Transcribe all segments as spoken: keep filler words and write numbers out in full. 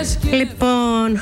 Λοιπόν,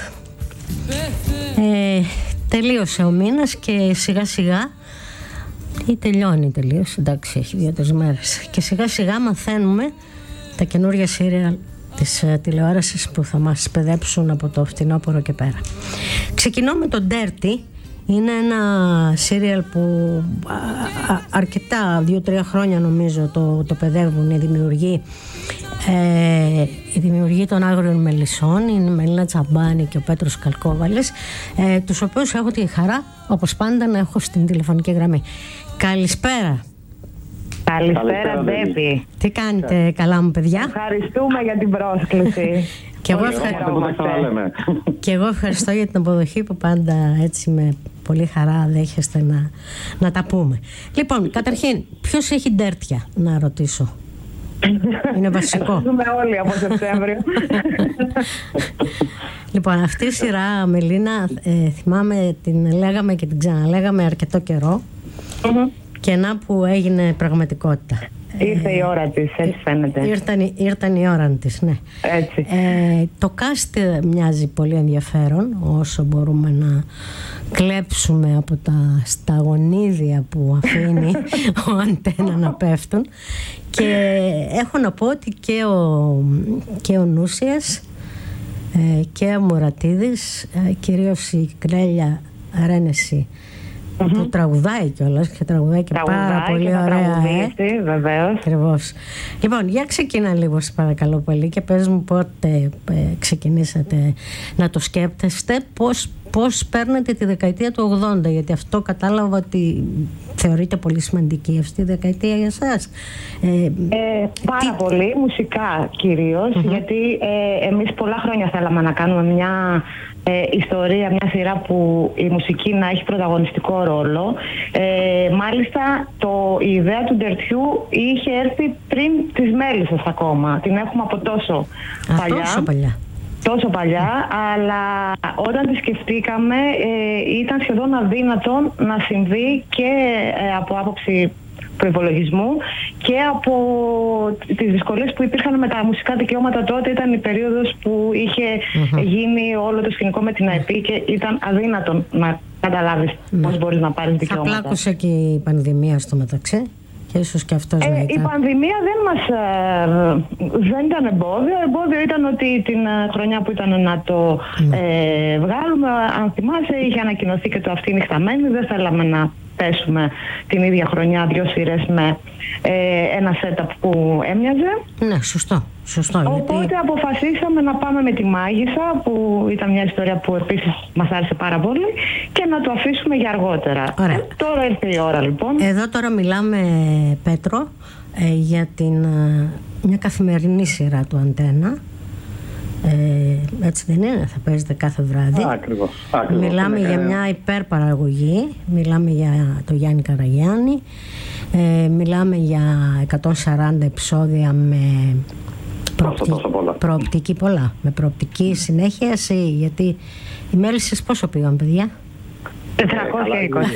ε, τελείωσε ο μήνας και σιγά σιγά, ή τελειώνει τελείως, εντάξει, έχει δύο-τρεις μέρες, και σιγά σιγά μαθαίνουμε τα καινούργια σύριαλ της uh, τηλεόρασης που θα μας παιδέψουν από το φθινόπωρο και πέρα. Ξεκινώ με το Dirty. Είναι ένα σύριαλ που α, α, αρκετά, δύο-τρία χρόνια νομίζω το, το παιδεύουν οι δημιουργοί, ε, οι δημιουργοί των Άγριων Μελισσών, είναι η Μελίνα Τσαμπάνη και ο Πέτρος Καλκόβαλης, ε, τους οποίους έχω τη χαρά, όπως πάντα, να έχω στην τηλεφωνική γραμμή. Καλησπέρα. Καλησπέρα, Ντέπη. Τι κάνετε, καλά μου παιδιά? Ευχαριστούμε για την πρόσκληση. Και εγώ, ευχα... και εγώ ευχαριστώ για την αποδοχή που πάντα έτσι με πολύ χαρά δέχεστε να, να τα πούμε. Λοιπόν, καταρχήν, ποιος έχει ντέρτια, να ρωτήσω? Είναι βασικό. Ευχαριστούμε όλοι από Σεπτέμβριο. Λοιπόν, αυτή η σειρά, Μελίνα, ε, θυμάμαι, την λέγαμε και την ξαναλέγαμε αρκετό καιρό, mm-hmm. και να που έγινε πραγματικότητα. Ήρθε η ώρα της, έτσι φαίνεται. Ήρθαν, ήρθαν η ώρα της, ναι. Έτσι. Ε, το cast μοιάζει πολύ ενδιαφέρον, όσο μπορούμε να κλέψουμε από τα σταγονίδια που αφήνει ο Αντένα να πέφτουν. Και έχω να πω ότι και ο, και ο Νούσιας ε, και ο Μουρατίδης, ε, κυρίως η Κλέλια Ρένεση, Mm-hmm. που τραγουδάει κιόλας και τραγουδάει και τραγουδάει πάρα και πολύ ωραία. Ε? Βεβαίως. Ακριβώς. Λοιπόν, για ξεκινά λίγο, σε παρακαλώ πολύ, και πες μου πότε ε, ξεκινήσατε να το σκέπτεστε, πώς, πώς παίρνετε τη δεκαετία του ογδόντα, γιατί αυτό κατάλαβα ότι θεωρείται πολύ σημαντική αυτή η δεκαετία για εσάς. Ε, ε, πάρα τι... πολύ, μουσικά κυρίως, mm-hmm. γιατί ε, εμείς πολλά χρόνια θέλαμε να κάνουμε μια Ε, ιστορία, μια σειρά που η μουσική να έχει πρωταγωνιστικό ρόλο. Ε, μάλιστα το, η ιδέα του Ντερτιού είχε έρθει πριν τις Μέλισσες ακόμα. Την έχουμε από τόσο Α, παλιά. Τόσο παλιά. Τόσο παλιά, mm. αλλά όταν τη σκεφτήκαμε ε, ήταν σχεδόν αδύνατο να συμβεί και ε, από άποψη προϋπολογισμού και από τις δυσκολίες που υπήρχαν με τα μουσικά δικαιώματα. Τότε ήταν η περίοδος που είχε mm-hmm. γίνει όλο το σκηνικό με την ΑΕΠ και ήταν αδύνατο να καταλάβεις mm. πώς μπορείς να πάρεις δικαιώματα. Θα πλάκωσε και η πανδημία στο μεταξύ και ίσως και αυτός ε, να ήταν. Η πανδημία δεν μας ε, δεν ήταν εμπόδιο. Εμπόδιο ήταν ότι την χρονιά που ήταν να το mm. ε, βγάλουμε, αν θυμάσαι, είχε ανακοινωθεί και το Αυτή νυχταμένη. Δεν θέλαμε να πέσουμε την ίδια χρονιά δύο σειρές με ε, ένα setup που έμοιαζε. Ναι, σωστό. σωστό Οπότε γιατί... αποφασίσαμε να πάμε με τη Μάγισσα, που ήταν μια ιστορία που επίσης μας άρεσε πάρα πολύ, και να το αφήσουμε για αργότερα. Ε, τώρα ήρθε η ώρα λοιπόν. Εδώ τώρα μιλάμε, Πέτρο, ε, για την, ε, μια καθημερινή σειρά του Αντένα. Ε, έτσι δεν είναι, θα παίζετε κάθε βράδυ. Ακριβώς, ακριβώς. Μιλάμε είναι, για μια υπερπαραγωγή, μιλάμε για το Γιάννη Καραγιάννη, ε, μιλάμε για εκατόν σαράντα επεισόδια με προοπτική, πολλά. προοπτική πολλά, με προοπτική συνέχιαση, γιατί οι Μέλισσες πόσο πήγαν, παιδιά? τετρακόσια είκοσι.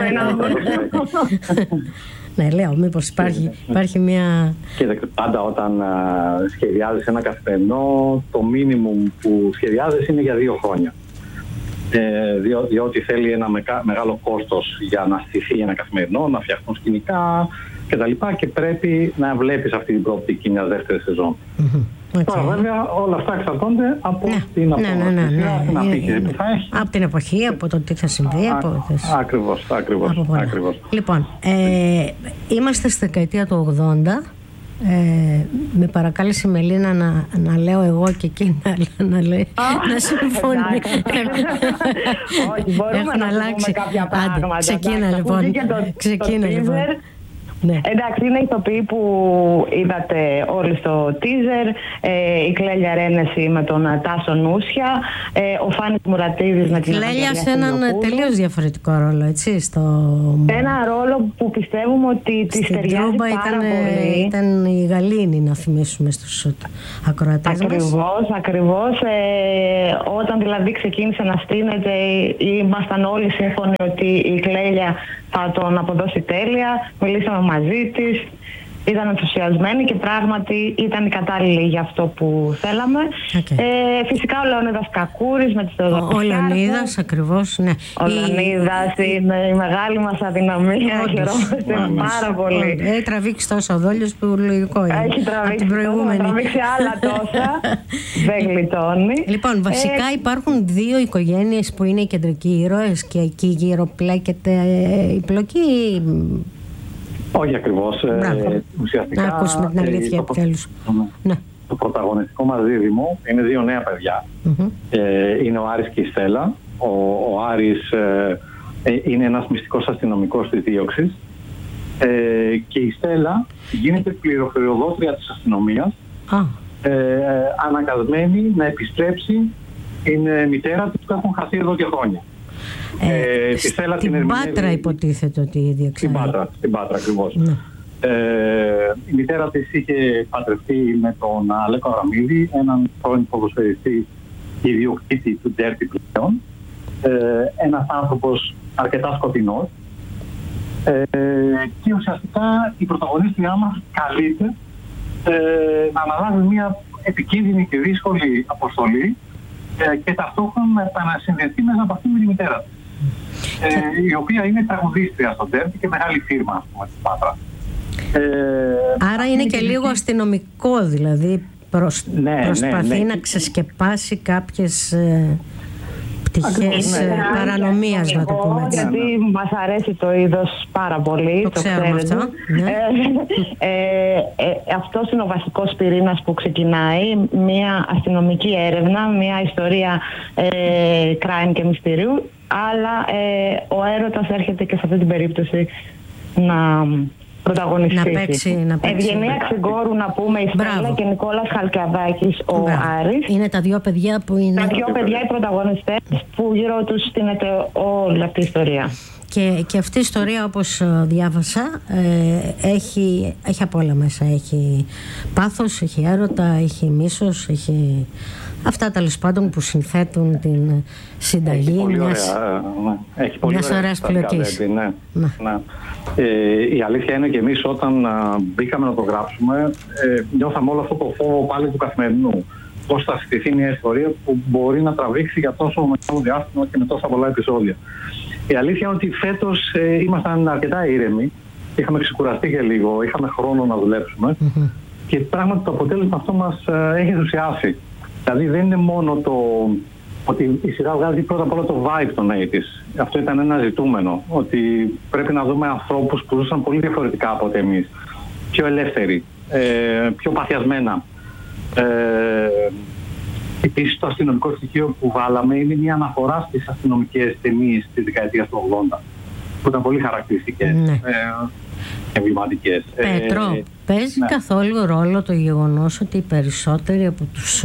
Ναι, λέω, μήπως υπάρχει, υπάρχει μια... Κοίτα, πάντα όταν α, σχεδιάζεις ένα καθημερινό, το μίνιμουμ που σχεδιάζεις είναι για δύο χρόνια. Ε, διο, διότι θέλει ένα μεγα, μεγάλο κόστος για να στηθεί ένα καθημερινό, να φτιαχτούν σκηνικά κτλ. Και, και πρέπει να βλέπεις αυτή την προοπτική μια δεύτερη σεζόν. Mm-hmm. Okay. Τώρα βέβαια όλα αυτά εξαρτώνται από ναι, την απόδοση, ναι, ναι, ναι, ναι, την απίκηση που θα έχει. Από την εποχή, από το τι θα συμβεί. Α, από ακριβώς, ακριβώς, ακριβώς. Λοιπόν, ε, είμαστε στη δεκαετία του ογδόντα. Ε, με παρακάλεσε η Μελίνα να, να λέω εγώ και εκείνη να, να λέει oh, να συμφωνεί. Όχι, μπορούμε να αλλάξει κάποια πράγματα. Ξεκίνα λοιπόν. Ξεκίνα λοιπόν. Ναι. Εντάξει, είναι ηθοποιοί που είδατε όλοι στο teaser, ε, η Κλέλια Ρένεση με τον Τάσο Νούσια, ε, ο Φάνης Μουρατίδης με την Κλέλια. Κλέλια σε έναν τελείως διαφορετικό ρόλο, έτσι, στο... Ένα ρόλο που πιστεύουμε ότι της ταιριάζει πάρα ήταν, πολύ. Ήταν η Γαλήνη, να θυμίσουμε στους ακροατές μας. Ακριβώς, ακριβώς. Ε, όταν δηλαδή ξεκίνησε να στείνεται, ήμασταν όλοι σύμφωνοι ότι η Κλέλια θα τον αποδώσει τέλεια. Μιλήσαμε μαζί της ήταν ενθουσιασμένοι και πράγματι ήταν οι κατάλληλοι για αυτό που θέλαμε. Okay. Ε, φυσικά ο Λεωνίδας Κακούρης με τη Θεοδόκου. Ο, ο Λεωνίδας, ακριβώς, ναι. Ο η... Λεωνίδας είναι η μεγάλη μας αδυναμία. Χαιρόμαστε πάρα πολύ. Έχει τραβήξει τόσο δόλιος που λογικό είναι. Έχει τραβήξει, προηγούμενη. τραβήξει άλλα τόσα. Δεν γλιτώνει. Λοιπόν, βασικά ε... υπάρχουν δύο οικογένειες που είναι οι κεντρικοί ήρωες και εκεί γύρω πλέκεται η πλοκή. Όχι ακριβώς. Ε, ουσιαστικά, να ακούσουμε την αλήθεια επιτέλους. Το, ναι. το πρωταγωνιστικό μας δίδυμο είναι δύο νέα παιδιά. Mm-hmm. Ε, είναι ο Άρης και η Στέλλα. Ο, ο Άρης ε, ε, είναι ένας μυστικός αστυνομικός της δίωξης ε, και η Στέλλα γίνεται πληροφοριοδότρια της αστυνομίας, ah. ε, αναγκασμένη να επιστρέψει την μητέρα της που έχουν χαθεί εδώ και χρόνια. Ε, ε, στην την Πάτρα υποτίθεται ότι διεξάγει. Στην Πάτρα, στην Πάτρα ακριβώς. Ναι. Ε, η μητέρα της είχε παντρευτεί με τον Αλέκο Αβραμίδη, έναν πρώην ποδοσφαιριστή και ιδιοκτήτη του Ντέρμπι πλέον. Ε, ένας άνθρωπος αρκετά σκοτεινός. Ε, και ουσιαστικά η πρωταγωνίστριά μας καλείται ε, να αναλάβει μια επικίνδυνη και δύσκολη αποστολή ε, και ταυτόχρονα να επανασυνδεθεί μέσα από αυτή με τη μητέρα της. Ε, η οποία είναι τραγουδίστρια στο Ντέρμπι και μεγάλη φίρμα, ας πούμε, στην Πάτρα. Ε, Άρα είναι και λίγο αστυνομικό, δηλαδή προσ... ναι, προσπαθεί ναι, ναι. να ξεσκεπάσει κάποιες ε, πτυχές ναι, ναι. παρανομίας, να το πούμε έτσι. Γιατί μας αρέσει το είδος πάρα πολύ, το, το ξέρουμε αυτό. Ναι. Ε, ε, ε, αυτός είναι ο βασικός πυρήνας που ξεκινάει, μια αστυνομική έρευνα, μια ιστορία ε, crime και μυστηρίου, αλλά ε, ο έρωτας έρχεται και σε αυτή την περίπτωση να πρωταγωνιστεί. Να παίξει, να παίξει. Ευγενία Ξεγκόρου, να πούμε, η Στέλλα και Νικόλας Χαλκιαδάκης, ο Μπράβο. Άρης. Είναι τα δύο παιδιά που είναι... Τα δύο παιδιά οι πρωταγωνιστές που γύρω τους στείνεται όλη αυτή η ιστορία. Και, και αυτή η ιστορία, όπως διάβασα, ε, έχει, έχει απ' όλα μέσα. Έχει πάθος, έχει έρωτα, έχει μίσος, έχει... Αυτά τέλος πάντων που συνθέτουν την συνταγή έχει πολύ μιας, ωραία, ναι. Έχει πολύ μιας ωραίας πλοκής. Ναι. Ναι. Ναι. Ε, η αλήθεια είναι και εμείς όταν α, μπήκαμε να το γράψουμε, ε, νιώθαμε όλο αυτό το φόβο πάλι του καθημερινού. Πώς θα στηθεί μια ιστορία που μπορεί να τραβήξει για τόσο μεγάλο διάστημα και με τόσα πολλά επεισόδια. Η αλήθεια είναι ότι φέτος ε, ήμασταν αρκετά ήρεμοι, είχαμε ξεκουραστεί και λίγο, είχαμε χρόνο να δουλέψουμε mm-hmm. και πράγματι το αποτέλεσμα αυτό μας ε, έχει ενθουσιάσει. Δηλαδή δεν είναι μόνο το ότι η σειρά βγάζει πρώτα απ' όλα το vibe των ογδόντα. Αυτό ήταν ένα ζητούμενο, ότι πρέπει να δούμε ανθρώπους που ζούσαν πολύ διαφορετικά από ότι εμείς. Πιο ελεύθεροι, ε, πιο παθιασμένα. Ε, επίσης το αστυνομικό στοιχείο που βάλαμε είναι μια αναφορά στις αστυνομικές ταινίες της δεκαετίας του ογδόντα, που ήταν πολύ χαρακτηριστικές. Ναι. Ε, εμβληματικές. Πέτρο, ε, παίζει ναι. καθόλου ρόλο το γεγονός ότι οι περισσότεροι από τους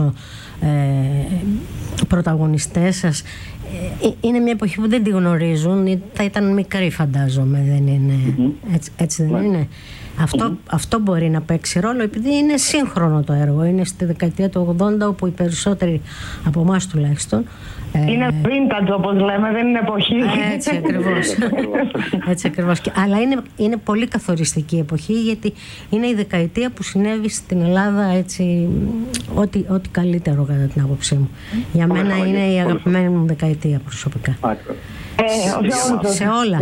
ε, πρωταγωνιστές σας ε, είναι μια εποχή που δεν τη γνωρίζουν, θα ήταν μικροί φαντάζομαι, δεν είναι, mm-hmm. έτσι, έτσι δεν ναι. είναι. Αυτό, mm-hmm. αυτό μπορεί να παίξει ρόλο επειδή είναι σύγχρονο το έργο, είναι στη δεκαετία του ογδόντα όπου οι περισσότεροι από εμάς τουλάχιστον είναι vintage όπως λέμε, δεν είναι εποχή. Έτσι ακριβώς. Έτσι ακριβώς. Αλλά είναι, είναι πολύ καθοριστική εποχή γιατί είναι η δεκαετία που συνέβη στην Ελλάδα έτσι ό,τι, ό,τι καλύτερο κατά την άποψή μου. Για μένα είναι η αγαπημένη μου δεκαετία προσωπικά. Ε, σε, σε όλα.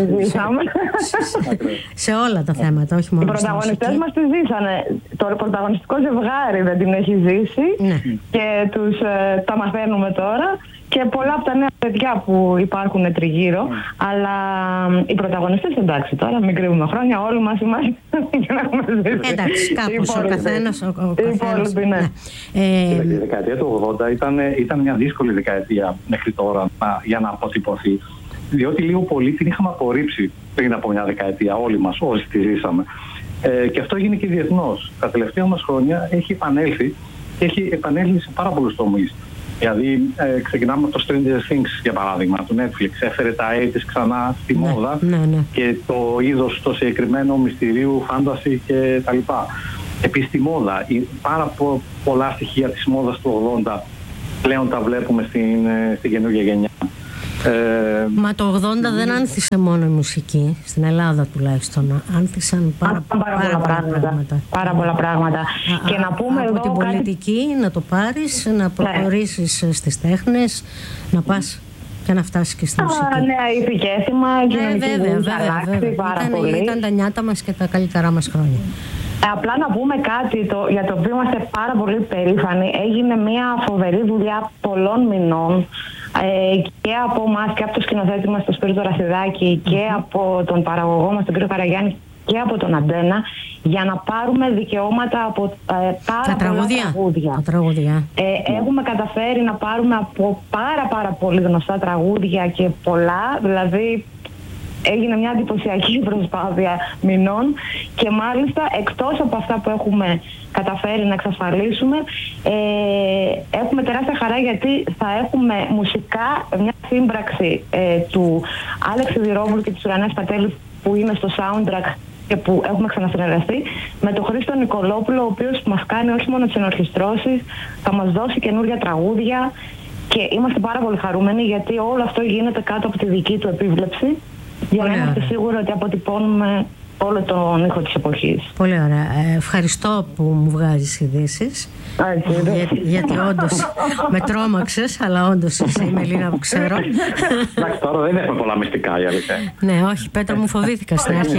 σε, σε όλα τα θέματα, όχι μόνο. Οι πρωταγωνιστές μας τη ζήσανε. Το πρωταγωνιστικό ζευγάρι δεν την έχει ζήσει ναι. και τους ε, τα μαθαίνουμε τώρα. Και πολλά από τα νέα παιδιά που υπάρχουν τριγύρω, mm. αλλά οι πρωταγωνιστές εντάξει τώρα, μην κρύβουμε χρόνια, όλοι μας είμαστε για να έχουμε ζήσει. Εντάξει, κάπως ο καθένας. Ο, ο καθένας ναι. Ναι. Ε, η δεκαετία του ογδόντα ήταν, ήταν μια δύσκολη δεκαετία μέχρι τώρα να, για να αποτυπωθεί. Διότι λίγο πολύ την είχαμε απορρίψει πριν από μια δεκαετία, όλοι μας, όσοι τη ζήσαμε. Ε, και αυτό έγινε και διεθνώς. Τα τελευταία μας χρόνια έχει επανέλθει και έχει επανέλθει σε πάρα πολλούς τομείς. Δηλαδή, ε, ξεκινάμε από το Stranger Things για παράδειγμα του Netflix. Έφερε τα ογδόντα ξανά στη ναι, μόδα ναι, ναι. και το είδος το συγκεκριμένο μυστηρίου, φάνταση κτλ. Επίσης στη μόδα, πάρα πο, πολλά στοιχεία της μόδας του ογδόντα πλέον τα βλέπουμε στην, στην καινούργια γενιά. Ε, Μα το ογδόντα δεν άνθησε μόνο η μουσική, στην Ελλάδα τουλάχιστον. Άνθησαν πάρα, πάρα, πάρα, πάρα πολλά πράγματα. πράγματα. Πάρα πολλά πράγματα. Α, και να πούμε από εδώ την κάτι... πολιτική να το πάρεις, να προχωρήσεις ναι. στις τέχνες, να πας και να φτάσεις και στη μουσική. Α, ναι, ήθη και έθιμα, κοινωνική ναι, βέβαια, βούλη, αλλάξει βέβαια. πάρα Ήταν, πολύ. Ήταν τα νιάτα μας και τα καλύτερά μας χρόνια. Απλά να πούμε κάτι το, για το οποίο είμαστε πάρα πολύ περήφανοι. Έγινε μια φοβερή δουλειά πολλών μηνών ε, και από εμάς και από το σκηνοθέτη μας, τον Σπύρο Ρασιδάκη, και mm-hmm. από τον παραγωγό μας, τον κύριο Καραγιάννη, και από τον Αντένα, για να πάρουμε δικαιώματα από ε, πάρα τα πολλά τραγούδια. τραγούδια. Τα τραγούδια. Ε, yeah. Έχουμε καταφέρει να πάρουμε από πάρα πάρα πολύ γνωστά τραγούδια και πολλά, δηλαδή έγινε μια εντυπωσιακή προσπάθεια μηνών και μάλιστα εκτός από αυτά που έχουμε καταφέρει να εξασφαλίσουμε, ε, έχουμε τεράστια χαρά γιατί θα έχουμε μουσικά μια σύμπραξη ε, του Άλεξ Σιδηρόπουλου και της Ουρανίας Πατέλη που είναι στο soundtrack και που έχουμε ξανασυνεργαστεί, με τον Χρήστο Νικολόπουλο, ο οποίος μας κάνει όχι μόνο τις ενορχιστρώσεις, θα μας δώσει καινούργια τραγούδια και είμαστε πάρα πολύ χαρούμενοι γιατί όλο αυτό γίνεται κάτω από τη δική του επίβλεψη. Για να είμαστε σίγουροι ότι αποτυπώνουμε όλο τον ήχο της εποχής. Πολύ ωραία. Ε, ευχαριστώ που μου βγάζεις ειδήσεις. Για, γιατί όντως με τρόμαξες, αλλά όντως είσαι η Μελίνα που ξέρω. Εντάξει, τώρα δεν έχουμε πολλά μυστικά, η αλήθεια. Ναι, όχι, Πέτρο, μου φοβήθηκα στην αρχή.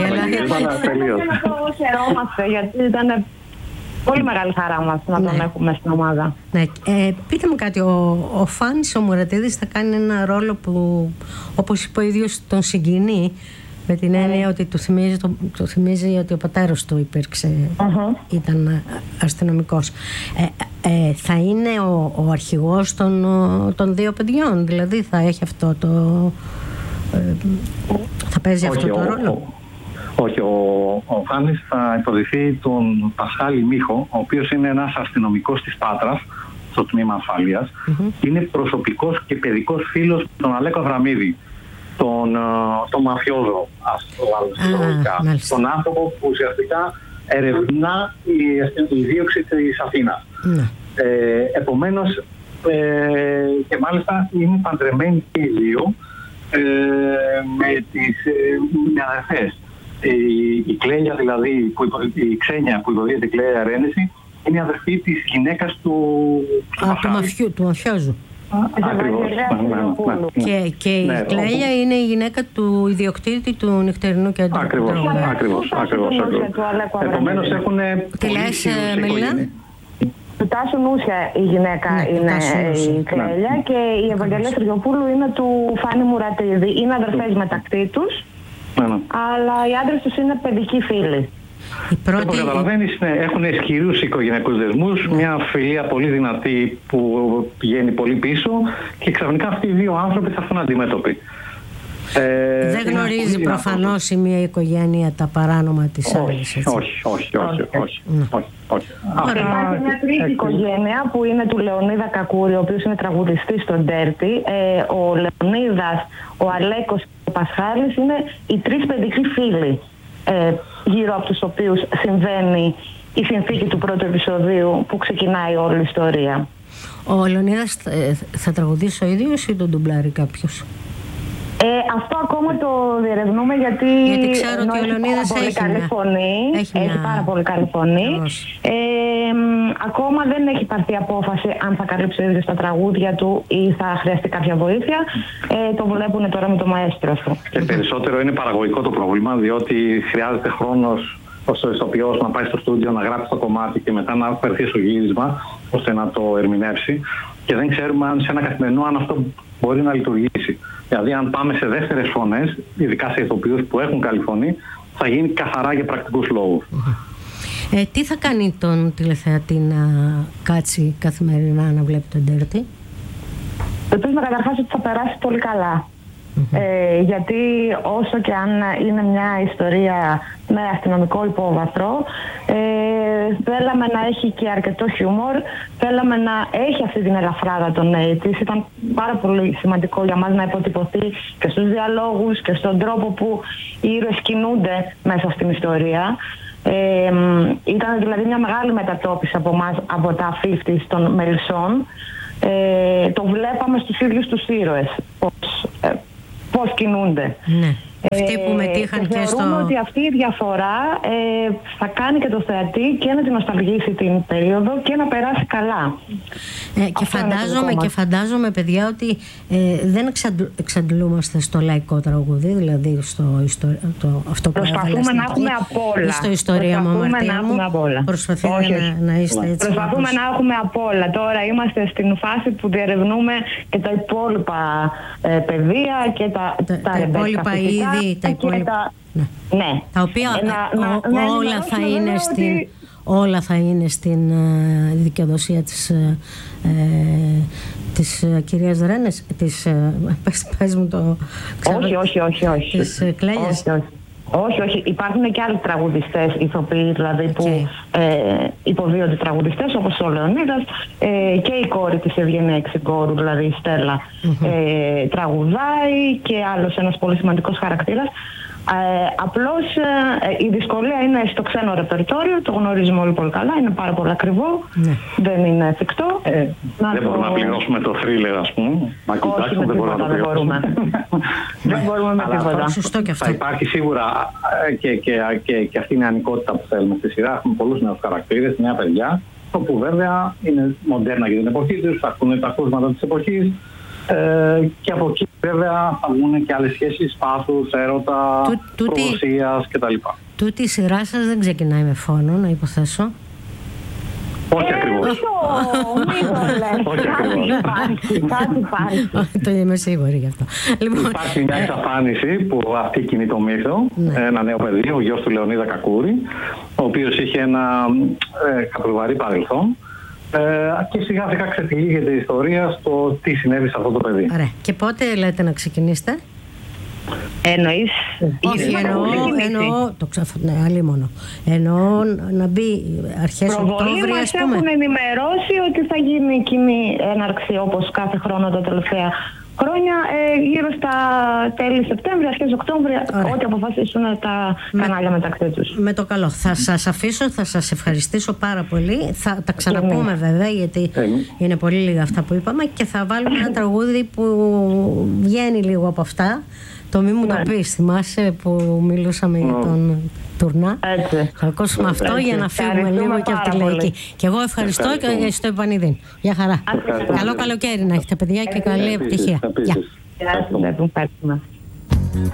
Χαιρόμαστε, γιατί ήταν πολύ μεγάλη χαρά μας να τον ναι. έχουμε στην ομάδα. Ναι. Ε, πείτε μου κάτι, ο, ο Φάνης ο Μουρατίδης θα κάνει ένα ρόλο που, όπως είπε ο ίδιος, τον συγκινεί, με την έννοια mm. ότι του θυμίζει, το, το θυμίζει ότι ο πατέρας του υπήρξε, mm-hmm. ήταν αστυνομικός. Ε, ε, θα είναι ο, ο αρχηγός των, των δύο παιδιών, δηλαδή θα έχει αυτό το... Ε, θα παίζει όχι, αυτό το ο, ρόλο. Ο, όχι, ο, ο Φάνης θα υποδηθεί τον Πασχάλη Μίχο, ο οποίος είναι ένας αστυνομικός της Πάτρας, στο τμήμα ασφαλείας. Mm-hmm. Είναι προσωπικός και παιδικός φίλος τον Αλέκο Αβραμίδη, τον, τον μαφιόζο, ας το βάλουμε ah, τον άνθρωπο που ουσιαστικά ερευνά η, η δίωξη της Αθήνας. Mm. Ε, επομένως, ε, και μάλιστα είναι παντρεμένοι και οι δύο ε, με τις ε, αδερφές. Η, η Κλέλια δηλαδή, που υπο, η Ξένια που υποδίεται η Κλέλια Ρένεση, είναι η αδερφή της γυναίκας του του μαφιού, του μαφιόζου. Ακριβώς. Και, και η ναι, Κλέλια είναι η γυναίκα του ιδιοκτήτη του νυχτερινού κέντρου. Ακριβώς, ακριβώς, ακριβώς. Επομένως έχουν... Τι λες, Μελίνα? Του Τάσου Νούσια η γυναίκα ναι, είναι η Κλέλια ναι. και η Ευαγγελία Σεργιοπούλου είναι του Φάνη Μουρατίδη. Είναι αδερφές μεταξύ τους, ναι, ναι. αλλά οι άντρες τους είναι παιδικοί φίλοι. Πρώτη... Όπως καταλαβαίνεις, ναι, έχουν ισχυρούς οικογενειακούς δεσμούς, μια φιλία πολύ δυνατή που πηγαίνει πολύ πίσω και ξαφνικά αυτοί οι δύο άνθρωποι θα έρθουν αντιμέτωποι. Ε, Δεν γνωρίζει προφανώς η μία οικογένεια τα παράνομα της άλλης. Όχι, όχι, όχι, όχι, όχι, όχι, όχι. Υπάρχει μια τρίτη οικογένεια που είναι του Λεωνίδα Κακούρη, ο οποίος είναι τραγουδιστής στον Ντέρτη. Ε, ο Λεωνίδας, ο Αλέκος και ο Πασχάλης είναι οι τρεις παιδικοί φίλοι ε, γύρω από τους οποίους συμβαίνει η συνθήκη του πρώτου επεισοδίου που ξεκινάει όλη η ιστορία. Ο Λεωνίδας θα τραγουδήσει ο ίδιος ή τον ντουμπλάρει κάποιος? Ε, αυτό ακόμα το διερευνούμε γιατί, γιατί ξέρω ότι ο Λεωνίδας έχει, έχει, καλή φωνή, έχει, έχει πάρα πολύ καλή φωνή. Ε, ακόμα δεν έχει πάρθει απόφαση αν θα καλύψει ο ίδιος τα τραγούδια του ή θα χρειαστεί κάποια βοήθεια. Ε, το βλέπουν τώρα με το μαέστρο του. Και περισσότερο είναι παραγωγικό το πρόβλημα, διότι χρειάζεται χρόνος ως ο ηθοποιός να πάει στο στούντιο να γράψει το κομμάτι και μετά να φερθεί στο γύρισμα ώστε να το ερμηνεύσει. Και δεν ξέρουμε αν σε ένα καθημερινό αν αυτό μπορεί να λειτουργήσει. Δηλαδή, αν πάμε σε δεύτερες φωνές, ειδικά σε ηθοποιούς που έχουν καλή φωνή, θα γίνει καθαρά για πρακτικούς λόγους. Ε, τι θα κάνει τον τηλεθεατή να κάτσει καθημερινά να βλέπει τον Ντέρτη? Ελπίζουμε καταρχάς ότι θα περάσει πολύ καλά. Mm-hmm. Ε, γιατί όσο και αν είναι μια ιστορία με αστυνομικό υπόβαθρο, ε, θέλαμε να έχει και αρκετό χιούμορ, θέλαμε να έχει αυτή την ελαφράδα των ογδόντα. Ήταν πάρα πολύ σημαντικό για μας να υποτυπωθεί και στους διαλόγους και στον τρόπο που οι ήρωες κινούνται μέσα στην ιστορία. Ε, ήταν δηλαδή μια μεγάλη μετατόπιση από εμάς, από τα πενήντα των Μελισσών. Ε, το βλέπαμε στους ίδιους τους ήρωες, πώς ε, πώς κινούνται. Ναι. Αυτοί που μετήχαν ε, και στο... Θεωρούμε ότι αυτή η διαφορά ε, θα κάνει και το θεατή και να την νοσταλγήσει την περίοδο και να περάσει καλά. Ε, και, φαντάζομαι, και φαντάζομαι, παιδιά, ότι ε, δεν εξαντλ, εξαντλούμαστε στο λαϊκό τραγούδι, δηλαδή στο ιστορ, το, αυτό που προσπαθούμε να έχουμε απ' όλα. Στο ιστορία μου, αμαρτία μου. Προσπαθούμε να, να είστε έτσι. Προσπαθούμε να έχουμε απ' όλα. Τώρα είμαστε στην φάση που διερευνούμε και τα υπόλοιπα ε, παιδεία και τα, τα, τα, τα υπόλοιπα είδη. Τα, υπόλοιπα, τα, ναι. Ναι. τα οποία ε, να, ο, να, όλα, να θα είναι ότι... στην, όλα θα είναι στην uh, δικαιοδοσία της, uh, της uh, κυρίας Ρένες, της, uh, πες, πες μου το ξέρω, όχι, όχι, όχι, όχι. της uh, Κλέλιας. Όχι, όχι. Όχι, όχι. Υπάρχουν και άλλοι τραγουδιστές, ηθοποιοί δηλαδή, που okay. ε, υποδίονται τραγουδιστές, όπως ο Λεωνίδας ε, και η κόρη της Ευγενία Εξυγκόρου, δηλαδή η Στέλλα, mm-hmm. ε, τραγουδάει και άλλος ένας πολύ σημαντικός χαρακτήρας. Ε, απλώς ε, η δυσκολία είναι στο ξένο ρεπερτόριο, το γνωρίζουμε όλοι πολύ καλά, είναι πάρα πολύ ακριβό, ναι. δεν είναι εφικτό. Ε, δεν το... μπορούμε να πληρώσουμε το θρίλερ, ας πούμε. Όχι, με τίποτα δεν μπορούμε. Δεν μπορούμε με τίποτα. Σωστό και αυτό. Θα υπάρχει σίγουρα και, και, και, και αυτή είναι η ανικότητα που θέλουμε στη σειρά. Έχουμε πολλούς νέους χαρακτήρες, νέα παιδιά, όπου βέβαια είναι μοντέρνα για την εποχή τους, θα ακούνε τα ακούσματα της εποχής. Ε, και από εκεί βέβαια θα βγουν και άλλες σχέσεις πάθους, έρωτα, προδοσίας κτλ. Τούτη η σειρά σας δεν ξεκινάει με φόνο, να υποθέσω. Όχι ακριβώς. Μην το λες. Όχι ακριβώς. Κάτι υπάρχει. Το είμαι σίγουρη γι' αυτό. Υπάρχει μια εξαφάνιση που αυτή κινεί το μύθο. Ένα νέο παιδί, ο γιος του Λεωνίδα Κακούρη, ο οποίος είχε ένα καπροβαρή παρελθόν. Ε, και σιγά σιγά ξετυλίγεται η ιστορία στο τι συνέβη σε αυτό το παιδί. Ωραία. Και πότε λέτε να ξεκινήσετε? Εννοείς? Όχι, εννοώ, εννοώ το ξαφ... ναι, αλίμονο. Εννοώ να μπει αρχές Οκτώβρη, ας πούμε. Μας έχουν ενημερώσει ότι θα γίνει κοινή έναρξη όπως κάθε χρόνο τα τελευταία χρόνια, ε, γύρω στα τέλη Σεπτέμβρη, αρχές Οκτώβρια, ό,τι αποφασίσουν τα με, κανάλια μεταξύ τους. Με το καλό. Θα σας αφήσω, θα σας ευχαριστήσω πάρα πολύ. Θα τα ξαναπούμε βέβαια, γιατί ε, είναι πολύ λίγα αυτά που είπαμε, και θα βάλουμε ένα τραγούδι που βγαίνει λίγο από αυτά. Το μη μου ναι. το πεις, θυμάσαι που μιλούσαμε για τον τουρνά. Έτσι. Θα ακούσουμε αυτό έτσι. Για να φύγουμε λίγο και από τη λαϊκή. Και εγώ ευχαριστώ και στο επανειδήν. Γεια χαρά. Καλό καλοκαίρι να έχετε παιδιά και καλή επιτυχία. Γεια σας.